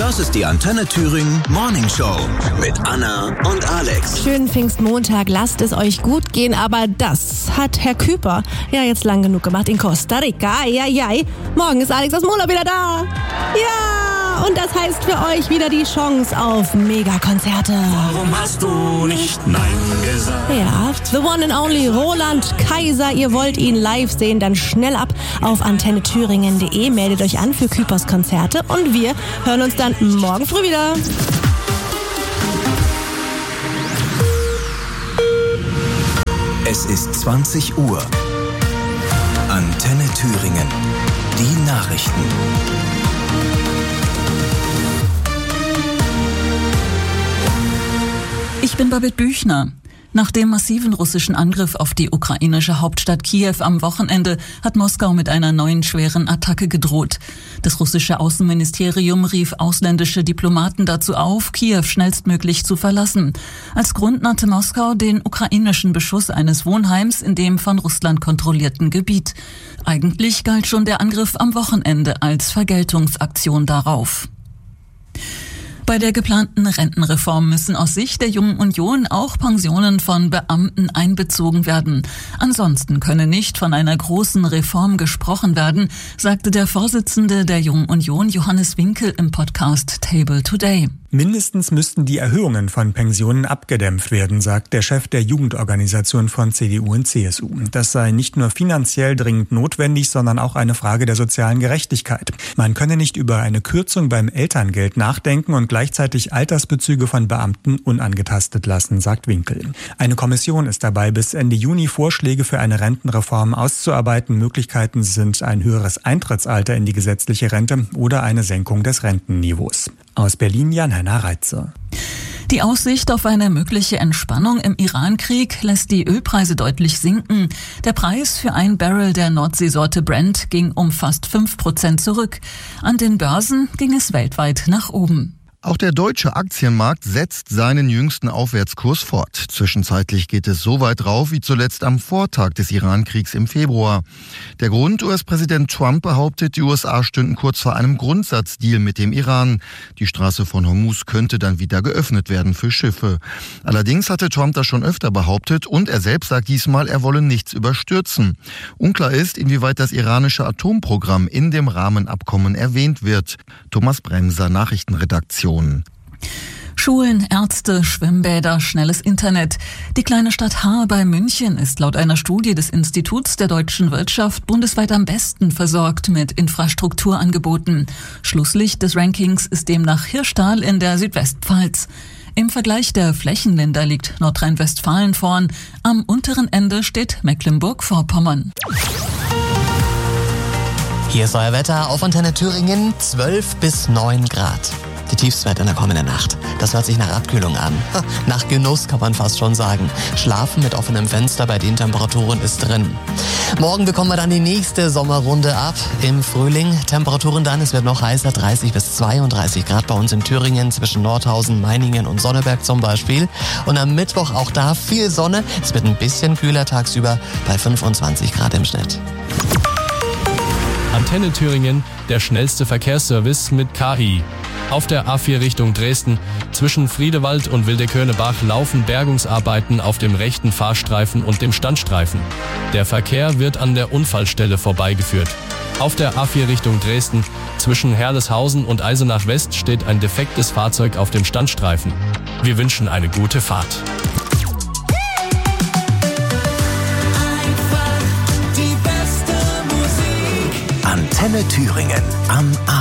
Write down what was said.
Das ist die Antenne Thüringen Morning Show mit Anna und Alex. Schönen Pfingstmontag, lasst es euch gut gehen, aber das hat Herr Küper ja jetzt lang genug gemacht in Costa Rica. Eieiei. Morgen ist Alex aus dem Urlaub wieder da. Ja, und das heißt für euch wieder die Chance auf Megakonzerte. Warum hast du nicht Nein gesagt? Ja, the one and only Roland Kaiser. Ihr wollt ihn live sehen, dann schnell ab auf antennethüringen.de. Meldet euch an für Küpers Konzerte und wir hören uns dann morgen früh wieder. Es ist 20 Uhr. Antenne Thüringen. Die Nachrichten. Ich bin Babette Büchner. Nach dem massiven russischen Angriff auf die ukrainische Hauptstadt Kiew am Wochenende hat Moskau mit einer neuen schweren Attacke gedroht. Das russische Außenministerium rief ausländische Diplomaten dazu auf, Kiew schnellstmöglich zu verlassen. Als Grund nannte Moskau den ukrainischen Beschuss eines Wohnheims in dem von Russland kontrollierten Gebiet. Eigentlich galt schon der Angriff am Wochenende als Vergeltungsaktion darauf. Bei der geplanten Rentenreform müssen aus Sicht der Jungen Union auch Pensionen von Beamten einbezogen werden. Ansonsten könne nicht von einer großen Reform gesprochen werden, sagte der Vorsitzende der Jungen Union Johannes Winkel im Podcast Table Today. Mindestens müssten die Erhöhungen von Pensionen abgedämpft werden, sagt der Chef der Jugendorganisation von CDU und CSU. Das sei nicht nur finanziell dringend notwendig, sondern auch eine Frage der sozialen Gerechtigkeit. Man könne nicht über eine Kürzung beim Elterngeld nachdenken und gleichzeitig Altersbezüge von Beamten unangetastet lassen, sagt Winkel. Eine Kommission ist dabei, bis Ende Juni Vorschläge für eine Rentenreform auszuarbeiten. Möglichkeiten sind ein höheres Eintrittsalter in die gesetzliche Rente oder eine Senkung des Rentenniveaus. Aus Berlin Jan-Henner Reitze. Die Aussicht auf eine mögliche Entspannung im Iran-Krieg lässt die Ölpreise deutlich sinken. Der Preis für ein Barrel der Nordseesorte Brent ging um fast 5% zurück. An den Börsen ging es weltweit nach oben. Auch der deutsche Aktienmarkt setzt seinen jüngsten Aufwärtskurs fort. Zwischenzeitlich geht es so weit rauf wie zuletzt am Vortag des Iran-Kriegs im Februar. Der Grund: US-Präsident Trump behauptet, die USA stünden kurz vor einem Grundsatzdeal mit dem Iran. Die Straße von Hormuz könnte dann wieder geöffnet werden für Schiffe. Allerdings hatte Trump das schon öfter behauptet und er selbst sagt diesmal, er wolle nichts überstürzen. Unklar ist, inwieweit das iranische Atomprogramm in dem Rahmenabkommen erwähnt wird. Thomas Bremser, Nachrichtenredaktion. Schulen, Ärzte, Schwimmbäder, schnelles Internet. Die kleine Stadt Haar bei München ist laut einer Studie des Instituts der deutschen Wirtschaft bundesweit am besten versorgt mit Infrastrukturangeboten. Schlusslicht des Rankings ist demnach Hirschtal in der Südwestpfalz. Im Vergleich der Flächenländer liegt Nordrhein-Westfalen vorn. Am unteren Ende steht Mecklenburg-Vorpommern. Hier ist euer Wetter auf Antenne Thüringen, 12 bis 9 Grad. Die Tiefstwerte in der kommenden Nacht. Das hört sich nach Abkühlung an. Nach Genuss kann man fast schon sagen. Schlafen mit offenem Fenster bei den Temperaturen ist drin. Morgen bekommen wir dann die nächste Sommerrunde ab. Im Frühling Temperaturen dann, es wird noch heißer, 30 bis 32 Grad bei uns in Thüringen zwischen Nordhausen, Meiningen und Sonneberg zum Beispiel. Und am Mittwoch auch da viel Sonne. Es wird ein bisschen kühler tagsüber bei 25 Grad im Schnitt. Antenne Thüringen, der schnellste Verkehrsservice mit KI. Auf der A4 Richtung Dresden zwischen Friedewald und Wildeköhne-Bach laufen Bergungsarbeiten auf dem rechten Fahrstreifen und dem Standstreifen. Der Verkehr wird an der Unfallstelle vorbeigeführt. Auf der A4 Richtung Dresden zwischen Herleshausen und Eisenach West steht ein defektes Fahrzeug auf dem Standstreifen. Wir wünschen eine gute Fahrt. Antenne Thüringen am